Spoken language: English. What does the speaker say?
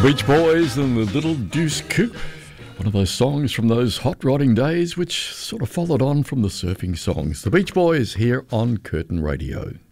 The Beach Boys and the Little Deuce Coupe. One of those songs from those hot rodding days which sort of followed on from the surfing songs. The Beach Boys here on Curtin Radio.